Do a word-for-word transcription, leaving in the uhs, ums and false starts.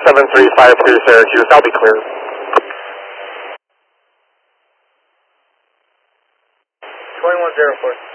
seven three five three Syracuse, I'll be clear. twenty-one zero four.